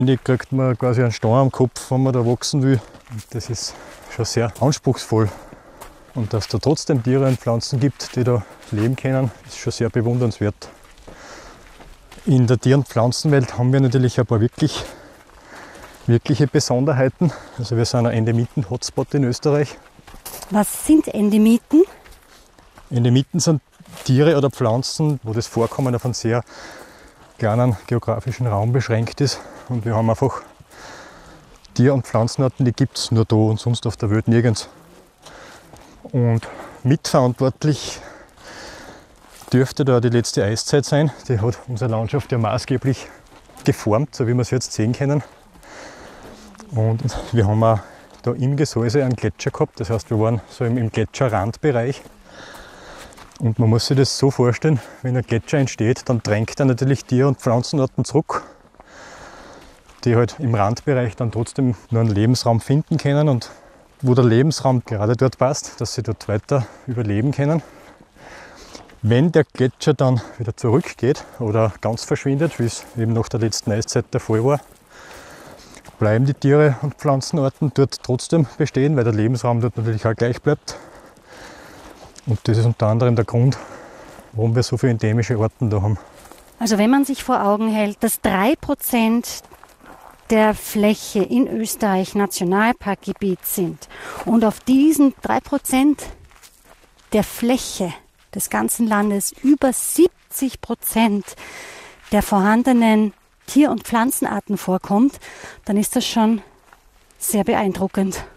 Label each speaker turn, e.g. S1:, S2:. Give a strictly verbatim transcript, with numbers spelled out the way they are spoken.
S1: Ständig kriegt man quasi einen Stein am Kopf, wenn man da wachsen will. Und das ist schon sehr anspruchsvoll. Und dass da trotzdem Tiere und Pflanzen gibt, die da leben können, ist schon sehr bewundernswert. In der Tier- und Pflanzenwelt haben wir natürlich ein paar wirklich, wirkliche Besonderheiten. Also wir sind ein Endemiten-Hotspot in Österreich.
S2: Was sind Endemiten?
S1: Endemiten sind Tiere oder Pflanzen, wo das Vorkommen auf einen sehr kleinen geografischen Raum beschränkt ist. Und wir haben einfach Tier- und Pflanzenarten, die gibt es nur da und sonst auf der Welt nirgends. Und mitverantwortlich dürfte da die letzte Eiszeit sein. Die hat unsere Landschaft ja maßgeblich geformt, so wie wir es jetzt sehen können. Und wir haben auch da im Gesäuse einen Gletscher gehabt, das heißt, wir waren so im, im Gletscherrandbereich. Und man muss sich das so vorstellen, wenn ein Gletscher entsteht, dann drängt er natürlich Tier- und Pflanzenarten zurück, die halt im Randbereich dann trotzdem nur einen Lebensraum finden können und wo der Lebensraum gerade dort passt, dass sie dort weiter überleben können. Wenn der Gletscher dann wieder zurückgeht oder ganz verschwindet, wie es eben nach der letzten Eiszeit der Fall war, bleiben die Tiere- und Pflanzenarten dort trotzdem bestehen, weil der Lebensraum dort natürlich auch gleich bleibt. Und das ist unter anderem der Grund, warum wir so viele endemische Arten da haben.
S2: Also wenn man sich vor Augen hält, dass drei Prozent der Fläche in Österreich Nationalparkgebiet sind und auf diesen drei Prozent der Fläche des ganzen Landes über siebzig Prozent der vorhandenen Tier- und Pflanzenarten vorkommt, dann ist das schon sehr beeindruckend.